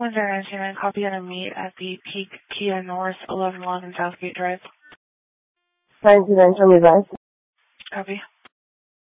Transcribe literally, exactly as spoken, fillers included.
one zero nine two nine, copy on a meet at the Peak Kia North, eleven eleven Southgate Drive. nine two nine, show me advice. Copy.